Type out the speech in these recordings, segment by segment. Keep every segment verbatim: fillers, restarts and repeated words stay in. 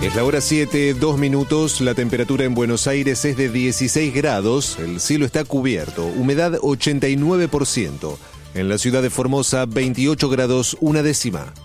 Es la hora siete, dos minutos, la temperatura en Buenos Aires es de dieciséis grados, el cielo está cubierto, humedad ochenta y nueve por ciento. En la ciudad de Formosa, veintiocho grados, una décima.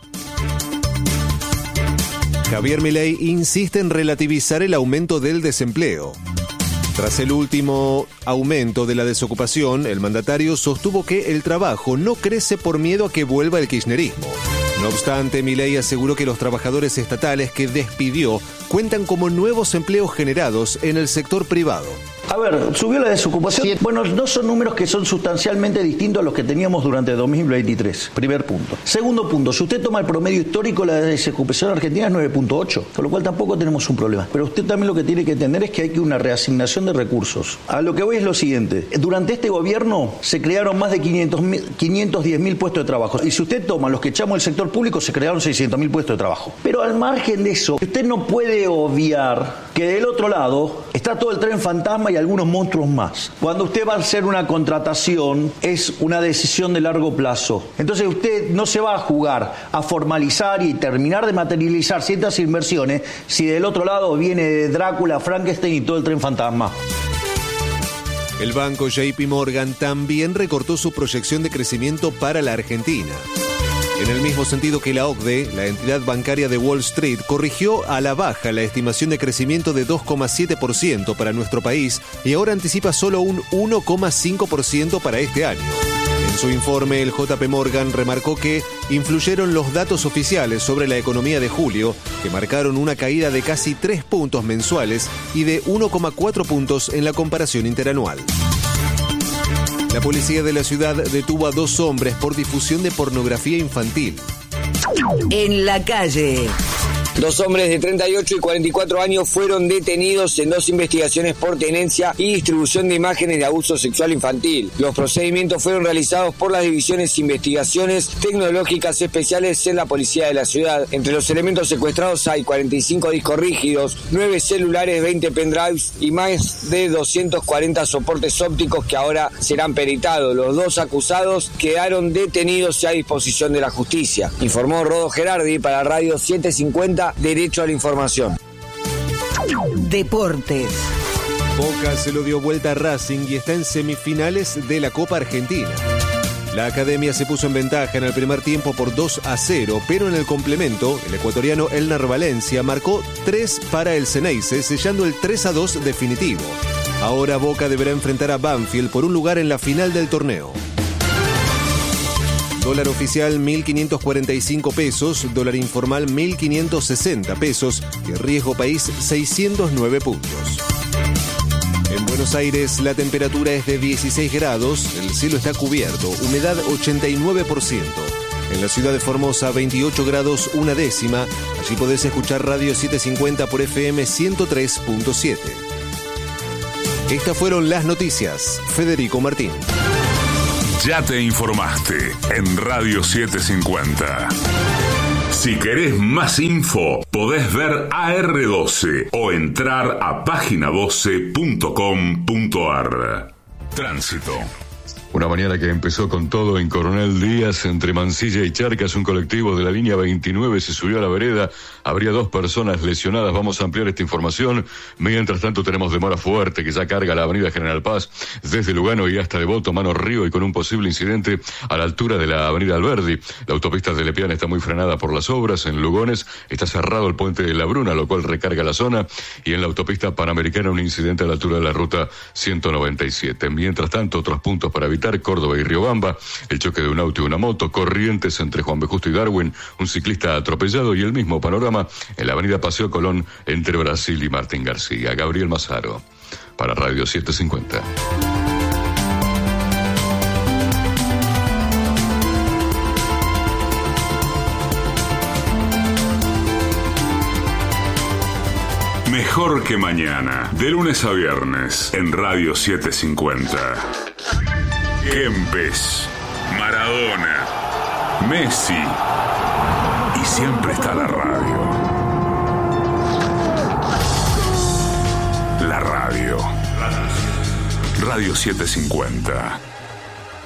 Javier Milei insiste en relativizar el aumento del desempleo. Tras el último aumento de la desocupación, el mandatario sostuvo que el trabajo no crece por miedo a que vuelva el kirchnerismo. No obstante, Milei aseguró que los trabajadores estatales que despidió cuentan como nuevos empleos generados en el sector privado. A ver, subió la desocupación. Sí. Bueno, no son números que son sustancialmente distintos a los que teníamos durante dos mil veintitrés. Primer punto. Segundo punto, si usted toma el promedio histórico, la desocupación argentina es nueve punto ocho, con lo cual tampoco tenemos un problema. Pero usted también lo que tiene que entender es que hay que una reasignación de recursos. A lo que voy es lo siguiente. Durante este gobierno se crearon más de quinientos diez mil puestos de trabajo. Y si usted toma los que echamos del sector público, se crearon seiscientos mil puestos de trabajo. Pero al margen de eso, usted no puede obviar que del otro lado está todo el tren fantasma y algunos monstruos más. Cuando usted va a hacer una contratación, es una decisión de largo plazo. Entonces usted no se va a jugar a formalizar y terminar de materializar ciertas inversiones si del otro lado viene Drácula, Frankenstein y todo el tren fantasma. El banco J P Morgan también recortó su proyección de crecimiento para la Argentina. En el mismo sentido que la O C D E, la entidad bancaria de Wall Street corrigió a la baja la estimación de crecimiento de dos coma siete por ciento para nuestro país y ahora anticipa solo un uno coma cinco por ciento para este año. En su informe, el J P Morgan remarcó que influyeron los datos oficiales sobre la economía de julio, que marcaron una caída de casi tres puntos mensuales y de uno coma cuatro puntos en la comparación interanual. La policía de la ciudad detuvo a dos hombres por difusión de pornografía infantil. En la calle. Dos hombres de treinta y ocho y cuarenta y cuatro años fueron detenidos en dos investigaciones por tenencia y distribución de imágenes de abuso sexual infantil. Los procedimientos fueron realizados por las divisiones Investigaciones Tecnológicas Especiales en la policía de la ciudad. Entre los elementos secuestrados hay cuarenta y cinco discos rígidos, nueve celulares, veinte pendrives y más de doscientos cuarenta soportes ópticos que ahora serán peritados. Los dos acusados quedaron detenidos y a disposición de la justicia. Informó Rodo Gerardi para Radio setecientos cincuenta. Derecho a la información. Deportes. Boca se lo dio vuelta a Racing y está en semifinales de la Copa Argentina. La academia se puso en ventaja en el primer tiempo por dos a cero, pero en el complemento, el ecuatoriano Elner Valencia marcó tres para el Ceneice, sellando el tres a dos definitivo. Ahora Boca deberá enfrentar a Banfield por un lugar en la final del torneo. Dólar oficial mil quinientos cuarenta y cinco pesos, dólar informal mil quinientos sesenta pesos y riesgo país seiscientos nueve puntos. En Buenos Aires la temperatura es de dieciséis grados, el cielo está cubierto, humedad ochenta y nueve por ciento. En la ciudad de Formosa veintiocho grados, una décima. Allí podés escuchar Radio setecientos cincuenta por F M ciento tres punto siete. Estas fueron las noticias. Federico Martín. Ya te informaste en Radio setecientos cincuenta. Si querés más info, podés ver A R doce o entrar a página doce punto com punto ar. Tránsito. Una mañana que empezó con todo en Coronel Díaz, entre Mansilla y Charcas. Un colectivo de la línea veintinueve se subió a la vereda. Habría dos personas lesionadas. Vamos a ampliar esta información. Mientras tanto tenemos demora fuerte que ya carga la avenida General Paz desde Lugano y hasta Devoto, Mano Río, y con un posible incidente a la altura de la avenida Alberdi. La autopista de Lepiana está muy frenada por las obras. En Lugones está cerrado el puente de la Bruna, lo cual recarga la zona. Y en la autopista Panamericana un incidente a la altura de la ruta ciento noventa y siete. Mientras tanto, otros puntos para evitar: Córdoba y Riobamba, el choque de un auto y una moto; Corrientes entre Juan B. Justo y Darwin, un ciclista atropellado; y el mismo panorama en la avenida Paseo Colón entre Brasil y Martín García. Gabriel Mazaro, para Radio setecientos cincuenta. Mejor que mañana, de lunes a viernes, en Radio setecientos cincuenta. Kempes, Maradona, Messi, y siempre está la radio. La radio. Radio setecientos cincuenta.